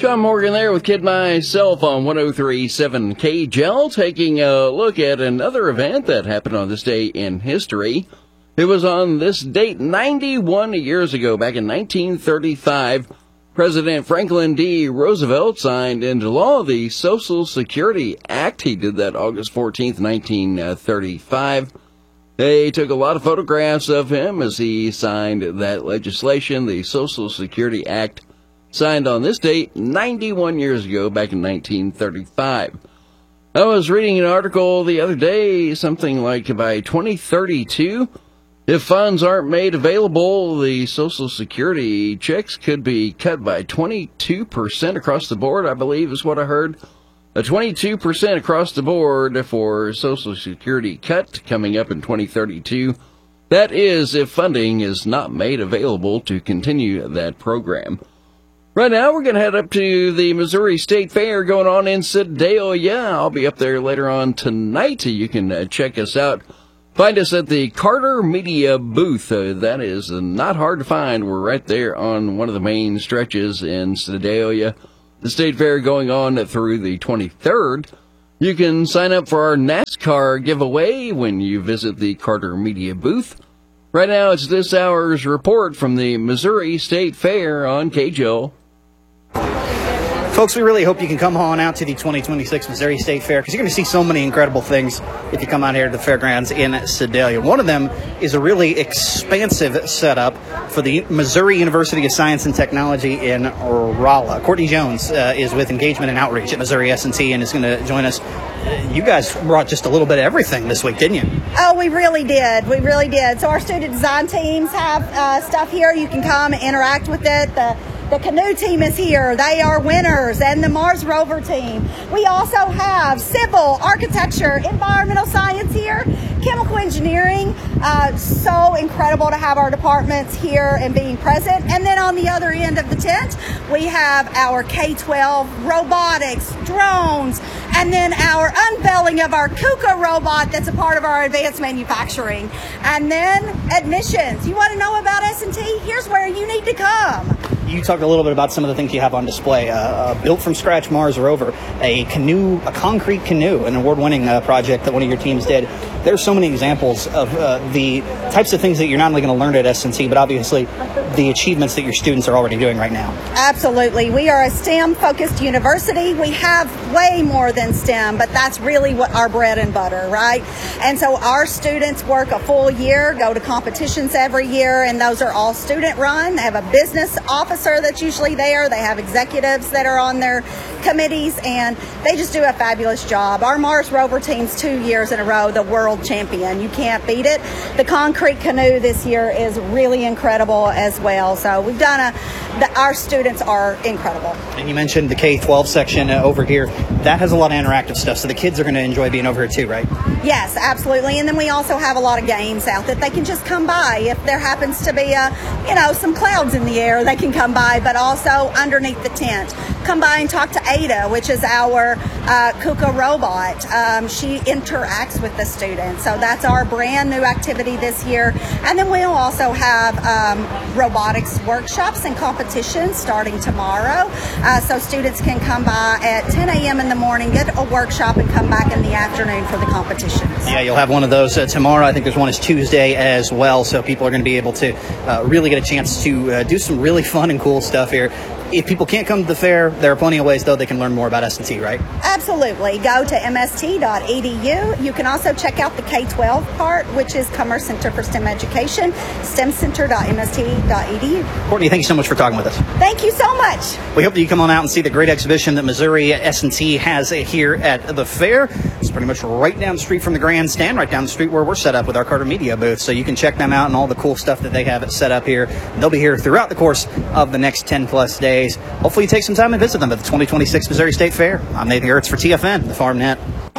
John Morgan there with Kid Myself on 103.7 KJL, taking a look at another event that happened on this day in history. It was on this date 91 years ago, back in 1935. President Franklin D. Roosevelt signed into law the Social Security Act. He did that August 14th, 1935. They took a lot of photographs of him as he signed that legislation, the Social Security Act, signed on this date 91 years ago, back in 1935. I was reading an article the other day, something like by 2032, if funds aren't made available, the Social Security checks could be cut by 22% across the board, I believe is what I heard. A 22% across the board for Social Security cut coming up in 2032. That is if funding is not made available to continue that program. Right now, we're going to head up to the Missouri State Fair going on in Sedalia. I'll be up there later on tonight. You can check us out. Find us at the Carter Media booth. That is not hard to find. We're right there on one of the main stretches in Sedalia. The State Fair going on through the 23rd. You can sign up for our NASCAR giveaway when you visit the Carter Media booth. Right now, it's this hour's report from the Missouri State Fair on KJO. Folks, we really hope you can come on out to the 2026 Missouri State Fair because you're going to see so many incredible things if you come out here to the fairgrounds in Sedalia. One of them is a really expansive setup for the Missouri University of Science and Technology in Rolla. Courtney Jones is with Engagement and Outreach at Missouri S&T and is going to join us. You guys brought just a little bit of everything this week, didn't you? Oh, we really did. We really did. So our student design teams have stuff here. You can come and interact with it. The canoe team is here. They are winners, and the Mars rover team. We also have civil, architecture, environmental science here, chemical engineering. So incredible to have our departments here and being present. And then on the other end of the tent, we have our K-12 robotics, drones, and then our unveiling of our KUKA robot that's a part of our advanced manufacturing. And then admissions. You want to know about S&T? Here's where you need to come. You talked a little bit about some of the things you have on display. Built from scratch Mars rover, a concrete canoe, an award-winning project that one of your teams did. There's so many examples of the types of things that you're not only going to learn at S&T, but obviously the achievements that your students are already doing right now. Absolutely. We are a STEM-focused university. We have way more than STEM, but that's really what our bread and butter, right? And so our students work a full year, go to competitions every year, and those are all student-run. They have a business officer that's usually there. They have executives that are on their committees, and they just do a fabulous job. Our Mars rover team's 2 years in a row the world champion. You can't beat it. The concrete canoe this year is really incredible as well. So we've done our students are incredible. And you mentioned the K-12 section over here. That has a lot of interactive stuff, so the kids are going to enjoy being over here too, right? Yes, absolutely. And then we also have a lot of games out that they can just come by. If there happens to be some clouds in the air, they can come by, but also underneath the tent. Come by and talk to Ada, which is our KUKA robot. She interacts with the students. So that's our brand new activity this year. And then we'll also have robotics workshops and competitions starting tomorrow. So students can come by at 10 a.m. in the morning, get a workshop, and come back in the afternoon for the competitions. Yeah, you'll have one of those tomorrow. I think there's one is Tuesday as well. So people are going to be able to really get a chance to do some really fun and cool stuff here. If people can't come to the fair, there are plenty of ways, though, they can learn more about S&T, right? Absolutely. Go to mst.edu. You can also check out the K-12 part, which is Commerce Center for STEM Education, stemcenter.mst.edu. Courtney, thank you so much for talking with us. Thank you so much. We hope that you come on out and see the great exhibition that Missouri S&T has here at the fair. It's pretty much right down the street from the grandstand, right down the street where we're set up with our Carter Media booth. So you can check them out and all the cool stuff that they have set up here. They'll be here throughout the course of the next 10-plus days. Hopefully you take some time and visit them at the 2026 Missouri State Fair. I'm Nathan Gertz for TFN, the Farm Net.